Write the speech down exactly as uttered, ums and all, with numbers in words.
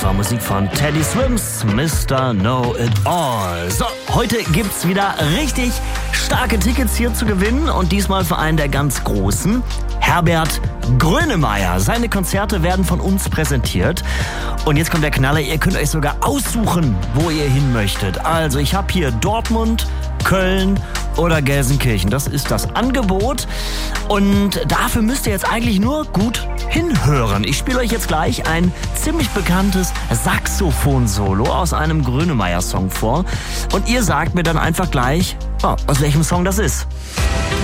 war Musik von Teddy Swims, Mister Know It All. So, heute gibt's wieder richtig starke Tickets hier zu gewinnen und diesmal für einen der ganz Großen, Herbert Grönemeyer. Seine Konzerte werden von uns präsentiert. Und jetzt kommt der Knaller, ihr könnt euch sogar aussuchen, wo ihr hin möchtet. Also ich habe hier Dortmund, Köln oder Gelsenkirchen. Das ist das Angebot. Und dafür müsst ihr jetzt eigentlich nur gut hinhören. Ich spiele euch jetzt gleich ein ziemlich bekanntes Saxophon-Solo aus einem Grönemeyer-Song vor. Und ihr sagt mir dann einfach gleich, oh, aus welchem Song das ist.